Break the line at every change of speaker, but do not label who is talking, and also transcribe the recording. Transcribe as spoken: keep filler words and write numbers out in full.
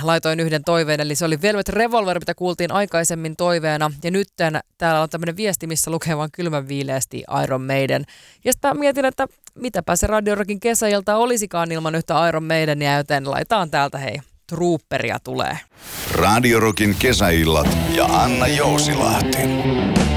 laitoin yhden toiveen, eli se oli Velvet Revolver, mitä kuultiin aikaisemmin toiveena. Ja nyt täällä on tämmöinen viesti, missä lukee vaan kylmän viileästi Iron Maiden. Ja sitten mietin, että mitäpä se Radio Rockin kesäilta olisikaan ilman yhtä Iron Maidenia, joten laitetaan täältä hei, Trooperia tulee.
Radio Rockin kesäillat ja Anna Jousilahti.